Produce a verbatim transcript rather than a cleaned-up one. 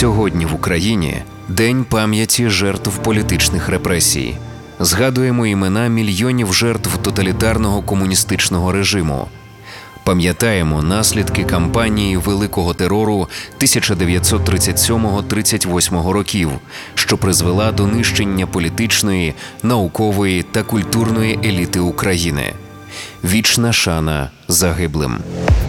Сьогодні в Україні День пам'яті жертв політичних репресій. Згадуємо імена мільйонів жертв тоталітарного комуністичного режиму. Пам'ятаємо наслідки кампанії Великого терору тисяча дев'ятсот тридцять сьомого — тридцять восьмого років, що призвела до нищення політичної, наукової та культурної еліти України. Вічна шана загиблим.